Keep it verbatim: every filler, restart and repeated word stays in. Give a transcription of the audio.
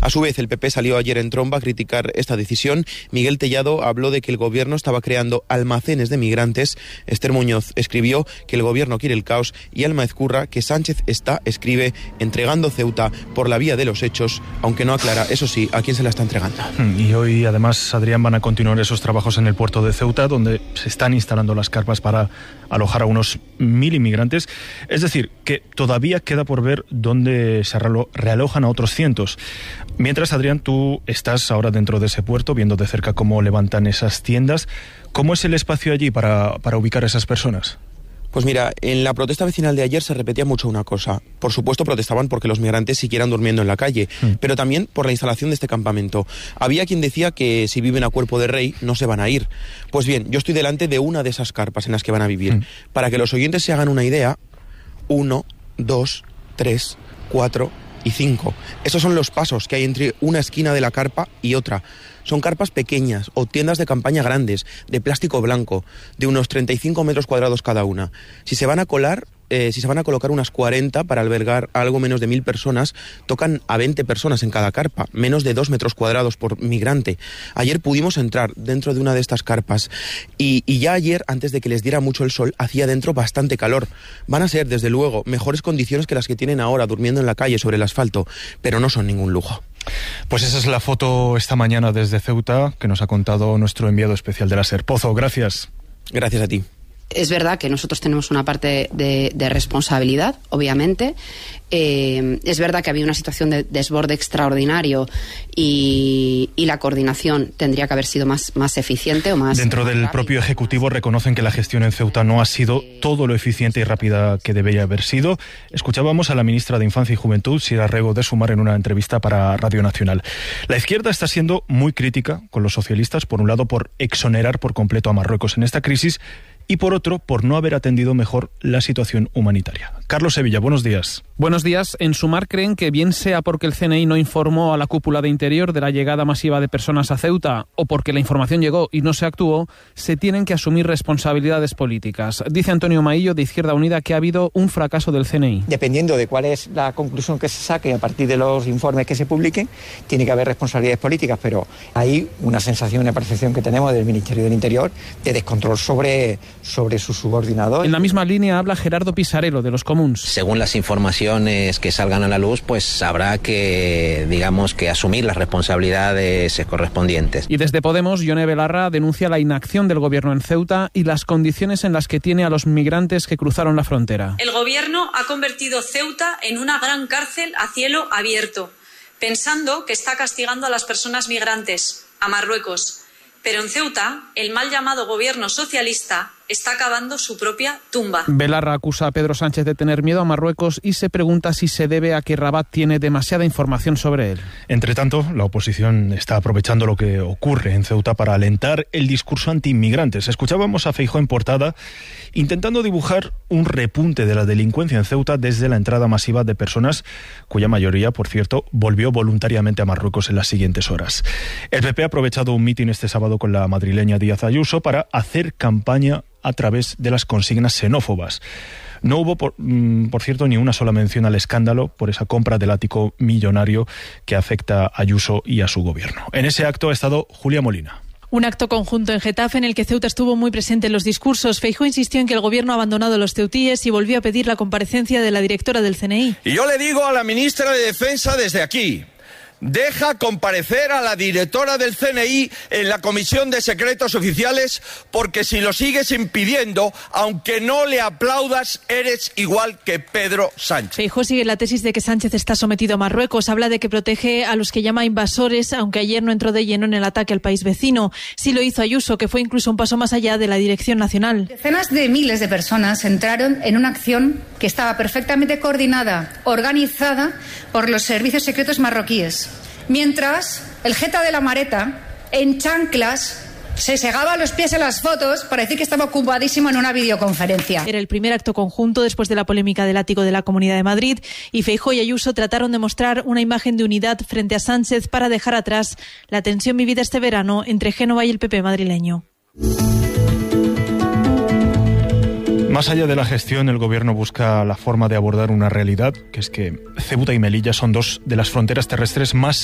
A su vez, el P P salió ayer en tromba a criticar esta decisión. Miguel Tellado habló de que el gobierno estaba creando almacenes de migrantes. Esther Muñoz escribió que el gobierno quiere el caos y Alma Ezcurra que Sánchez está, escribe, entregando Ceuta por la vía de los hechos, aunque no aclara, eso sí, a quién se la está entregando. Y hoy, además, Adrián, van a continuar esos trabajos en el puerto de Ceuta, donde se están instalando las carpas para alojar a unos mil inmigrantes. Es decir, que todavía queda por ver dónde se realojan a otros cientos. Mientras, Adrián, tú estás ahora dentro de ese puerto, viendo de cerca cómo levantan esas tiendas. ¿Cómo es el espacio allí para, para ubicar a esas personas? Pues mira, en la protesta vecinal de ayer se repetía mucho una cosa. Por supuesto protestaban porque los migrantes siguieran durmiendo en la calle, mm. pero también por la instalación de este campamento. Había quien decía que si viven a cuerpo de rey no se van a ir. Pues bien, yo estoy delante de una de esas carpas en las que van a vivir. Mm. Para que los oyentes se hagan una idea, uno, dos, tres, cuatro y cinco. Esos son los pasos que hay entre una esquina de la carpa y otra. Son carpas pequeñas o tiendas de campaña grandes, de plástico blanco, de unos treinta y cinco metros cuadrados cada una. Si se van a colar, eh, si se van a colocar unas cuarenta para albergar a algo menos de mil personas, tocan a veinte personas en cada carpa, menos de dos metros cuadrados por migrante. Ayer pudimos entrar dentro de una de estas carpas y, y ya ayer, antes de que les diera mucho el sol, hacía dentro bastante calor. Van a ser, desde luego, mejores condiciones que las que tienen ahora durmiendo en la calle sobre el asfalto, pero no son ningún lujo. Pues esa es la foto esta mañana desde Ceuta que nos ha contado nuestro enviado especial de la SER. Pozo, gracias. Gracias a ti. Es verdad que nosotros tenemos una parte de, de responsabilidad, obviamente. Eh, es verdad que había una situación de desborde extraordinario y, y la coordinación tendría que haber sido más, más eficiente o más... Dentro del propio Ejecutivo reconocen que la gestión en Ceuta no ha sido todo lo eficiente y rápida que debería haber sido. Escuchábamos a la ministra de Infancia y Juventud, Sira Rego de Sumar, en una entrevista para Radio Nacional. La izquierda está siendo muy crítica con los socialistas, por un lado por exonerar por completo a Marruecos en esta crisis y por otro, por no haber atendido mejor la situación humanitaria. Carlos Sevilla, buenos días. Buenos días. En Sumar creen que bien sea porque el C N I no informó a la cúpula de Interior de la llegada masiva de personas a Ceuta o porque la información llegó y no se actuó, se tienen que asumir responsabilidades políticas. Dice Antonio Maillo, de Izquierda Unida, que ha habido un fracaso del C N I. Dependiendo de cuál es la conclusión que se saque a partir de los informes que se publiquen, tiene que haber responsabilidades políticas, pero hay una sensación, una percepción que tenemos del Ministerio del Interior de descontrol sobre... sobre su subordinador. En la misma línea habla Gerardo Pisarello, de los Comuns. Según las informaciones que salgan a la luz, pues habrá que, digamos, que asumir las responsabilidades correspondientes. Y desde Podemos, Yone Belarra denuncia la inacción del gobierno en Ceuta y las condiciones en las que tiene a los migrantes que cruzaron la frontera. El gobierno ha convertido Ceuta en una gran cárcel a cielo abierto, pensando que está castigando a las personas migrantes, a Marruecos. Pero en Ceuta, el mal llamado gobierno socialista está cavando su propia tumba. Belarra acusa a Pedro Sánchez de tener miedo a Marruecos y se pregunta si se debe a que Rabat tiene demasiada información sobre él. Entre tanto, la oposición está aprovechando lo que ocurre en Ceuta para alentar el discurso antiinmigrantes. Escuchábamos a Feijóo en portada intentando dibujar un repunte de la delincuencia en Ceuta desde la entrada masiva de personas cuya mayoría, por cierto, volvió voluntariamente a Marruecos en las siguientes horas. El P P ha aprovechado un mitin este sábado con la madrileña Díaz Ayuso para hacer campaña a través de las consignas xenófobas. No hubo, por, por cierto, ni una sola mención al escándalo por esa compra del ático millonario que afecta a Ayuso y a su gobierno. En ese acto ha estado Julia Molina. Un acto conjunto en Getafe en el que Ceuta estuvo muy presente en los discursos. Feijóo insistió en que el gobierno ha abandonado los ceutíes y volvió a pedir la comparecencia de la directora del C N I. Y yo le digo a la ministra de Defensa desde aquí: deja comparecer a la directora del C N I en la Comisión de Secretos Oficiales, porque si lo sigues impidiendo, aunque no le aplaudas, eres igual que Pedro Sánchez. Feijóo sigue la tesis de que Sánchez está sometido a Marruecos. Habla de que protege a los que llama invasores, aunque ayer no entró de lleno en el ataque al país vecino. Sí lo hizo Ayuso, que fue incluso un paso más allá de la dirección nacional. Decenas de miles de personas entraron en una acción que estaba perfectamente coordinada, organizada por los servicios secretos marroquíes. Mientras el jeta de la Mareta, en chanclas, se segaba los pies en las fotos para decir que estaba ocupadísimo en una videoconferencia. Era el primer acto conjunto después de la polémica del ático de la Comunidad de Madrid y Feijóo y Ayuso trataron de mostrar una imagen de unidad frente a Sánchez para dejar atrás la tensión vivida este verano entre Génova y el P P madrileño. Más allá de la gestión, el gobierno busca la forma de abordar una realidad, que es que Ceuta y Melilla son dos de las fronteras terrestres más